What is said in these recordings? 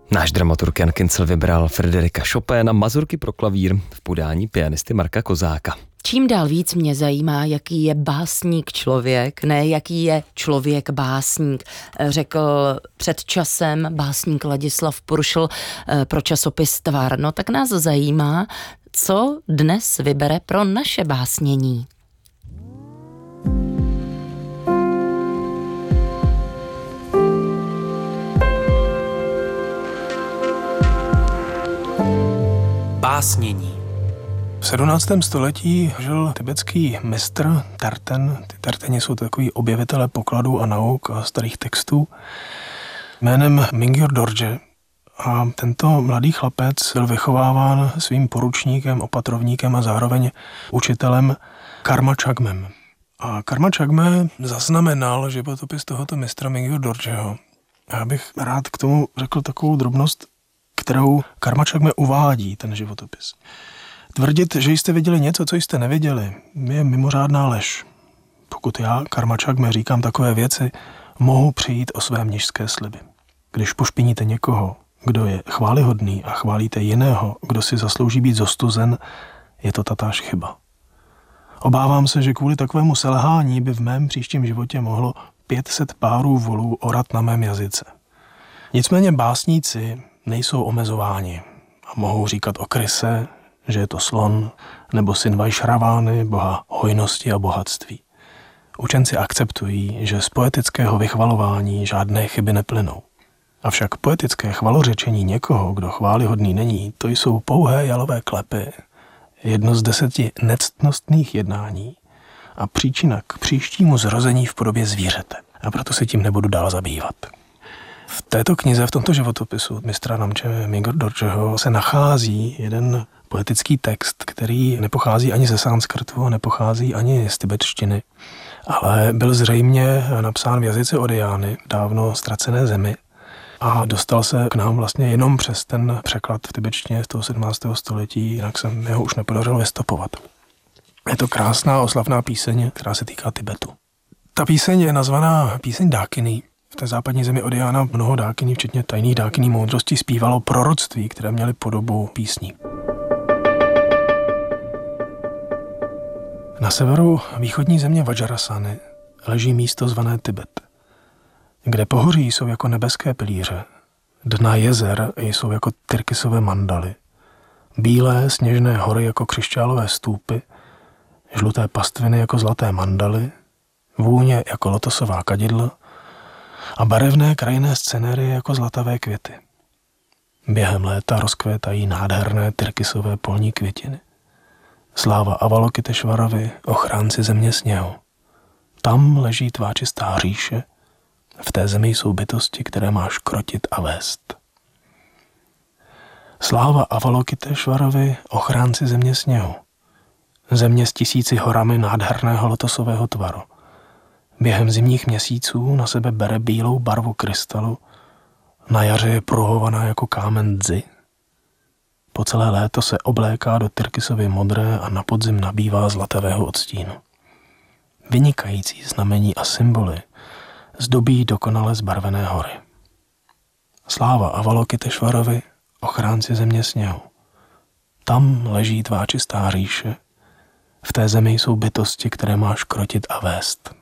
Náš dramaturg Jan Kincl vybral Frédérika Chopina Mazurky pro klavír v podání pianisty Marka Kozáka. Čím dál víc mě zajímá, jaký je básník člověk, ne jaký je člověk básník, řekl před časem básník Ladislav Puršl pro časopis Tvar. No tak nás zajímá, co dnes vybere pro naše básnění. Básnění. V 17. století žil tibetský mistr Tarten. Ty Tarteni jsou takový objevitelé pokladů a nauk a starých textů jménem Mingyur Dorje. A tento mladý chlapec byl vychováván svým poručníkem, opatrovníkem a zároveň učitelem Karma Chagmem. A Karma Chagme zaznamenal životopis tohoto mistra Mingyur Dorjeho. Já bych rád k tomu řekl takovou drobnost, kterou Karma Chagme uvádí, ten životopis. Tvrdit, že jste viděli něco, co jste neviděli, je mimořádná lež. Pokud já, Karma Chagme, říkám takové věci, mohu přijít o své mnišské sliby. Když pošpiníte někoho, kdo je chválihodný a chválíte jiného, kdo si zaslouží být zostuzen, je to tatáž chyba. Obávám se, že kvůli takovému selhání by v mém příštím životě mohlo 500 párů volů orat na mém jazyce. Nicméně básníci nejsou omezováni a mohou říkat o kryse, že je to slon, nebo syn Vajšravány, boha hojnosti a bohatství. Učenci akceptují, že z poetického vychvalování žádné chyby neplynou. Avšak poetické chvalořečení někoho, kdo chválihodný není, to jsou pouhé jalové klepy, jedno z 10 nectnostných jednání a příčina k příštímu zrození v podobě zvířete. A proto se tím nebudu dál zabývat. V této knize, v tomto životopisu mistra Namče Mingyur Dorjeho se nachází jeden poetický text, který nepochází ani ze sanskrtu, nepochází ani z tibetštiny, ale byl zřejmě napsán v jazyce Odiány, dávno ztracené zemi, a dostal se k nám vlastně jenom přes ten překlad v tibetštině z toho 17. století, jinak se mi ho už nepodařilo vystopovat. Je to krásná oslavná píseň, která se týká Tibetu. Ta píseň je nazvaná píseň Dákiny. V té západní zemi Odiána mnoho dákyní, včetně tajných dákyní moudrosti, zpívalo proroctví, které měly podobu písní. Na severu východní země Vajrasany leží místo zvané Tibet, kde pohoří jsou jako nebeské pilíře, dna jezer jsou jako tyrkysové mandaly, bílé sněžné hory jako křišťálové stůpy, žluté pastviny jako zlaté mandaly, vůně jako lotosová kadidla a barevné krajinné scenérie jako zlatavé květy. Během léta rozkvétají nádherné tyrkysové polní květiny. Sláva Avalokiteshvarovi, ochránci země sněhu. Tam leží tvá čistá říše, v té zemi jsou bytosti, které máš krotit a vést. Sláva Avalokiteshvarovi, ochránci země sněhu. Země s 1000 horami nádherného lotosového tvaru. Během zimních měsíců na sebe bere bílou barvu krystalu, na jaře je pruhovaná jako kámen dzi. Po celé léto se obléká do tyrkysově modré a na podzim nabývá zlatavého odstínu. Vynikající znamení a symboly zdobí dokonale zbarvené hory. Sláva Avalokiteshvarovi, ochránci země sněhu. Tam leží tvá čistá říše, v té zemi jsou bytosti, které máš krotit a vést.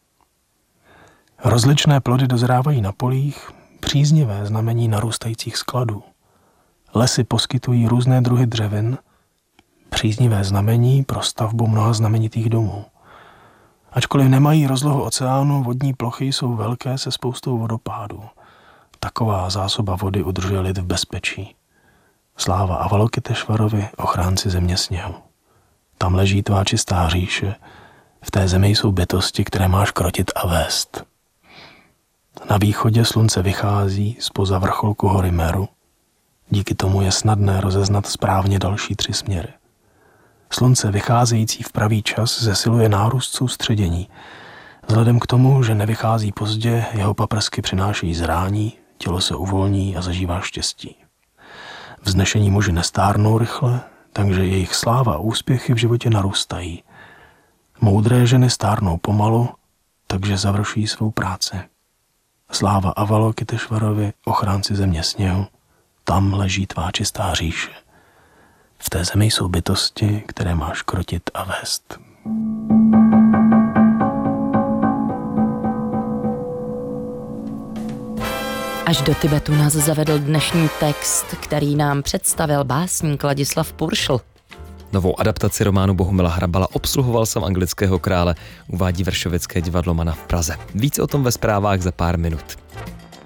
Rozličné plody dozrávají na polích, příznivé znamení narůstajících skladů. Lesy poskytují různé druhy dřevin, příznivé znamení pro stavbu mnoha znamenitých domů. Ačkoliv nemají rozlohu oceánu, vodní plochy jsou velké se spoustou vodopádů. Taková zásoba vody udržuje lid v bezpečí. Sláva Avalokiteshvarovi, ochránci země sněhu. Tam leží tvá čistá říše, v té zemi jsou bytosti, které máš krotit a vést. Na východě slunce vychází zpoza vrcholku hory Meru. Díky tomu je snadné rozeznat správně další 3 směry. Slunce vycházející v pravý čas zesiluje nárůst soustředění. Vzhledem k tomu, že nevychází pozdě, jeho paprsky přinášejí zrání, tělo se uvolní a zažívá štěstí. Vznešení muži nestárnou rychle, takže jejich sláva a úspěchy v životě narůstají. Moudré ženy stárnou pomalu, takže završují svou práci. Sláva Avalokiteshvarovi, ochránci země sněhu, tam leží tvá čistá říše. V té zemi jsou bytosti, které máš krotit a vést. Až do Tibetu nás zavedl dnešní text, který nám představil básník Ladislav Puršl. Novou adaptaci románu Bohumila Hrabala Obsluhoval jsem anglického krále, uvádí Vršovické divadlo Mana v Praze. Víc o tom ve zprávách za pár minut.